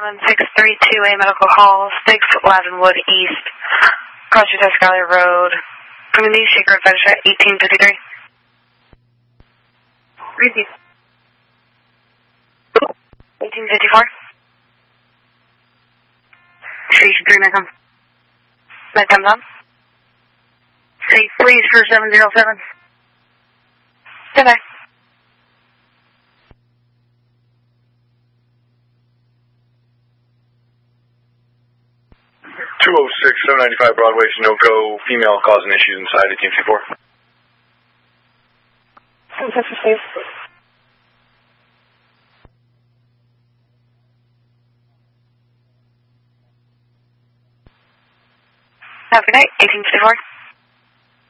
632A Medical Hall, 6 Lavenwood East, across your Skyler Road. From the Shaker Fetish at 1853. Repeat. 1854. Station 3, Metcom. Metcom's on. Say please for 707. Goodbye. 206, 795 Broadway, Sunoco, female causing issues inside 1854. Have a good night, 1854.